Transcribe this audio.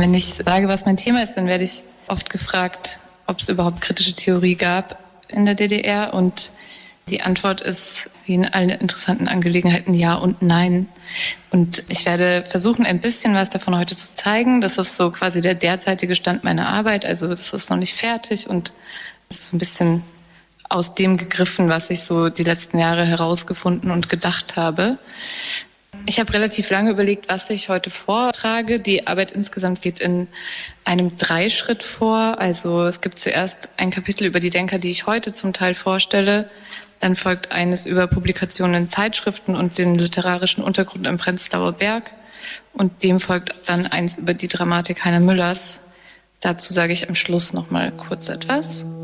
Wenn ich sage, was mein Thema ist, dann werde ich oft gefragt, ob es überhaupt kritische Theorie gab in der DDR. Und die Antwort ist, wie in allen interessanten Angelegenheiten, ja und nein. Und ich werde versuchen, ein bisschen was davon heute zu zeigen. Das ist so quasi der derzeitige Stand meiner Arbeit. Also das ist noch nicht fertig und das ist ein bisschen aus dem gegriffen, was ich so die letzten Jahre herausgefunden und gedacht habe. Ich habe relativ lange überlegt, was ich heute vortrage. Die Arbeit insgesamt geht in einem 3-Schritt vor. Also es gibt zuerst ein Kapitel über die Denker, die ich heute zum Teil vorstelle. Dann folgt eines über Publikationen in Zeitschriften und den literarischen Untergrund im Prenzlauer Berg. Und dem folgt dann eins über die Dramatik Heiner Müllers. Dazu sage ich am Schluss noch mal kurz etwas.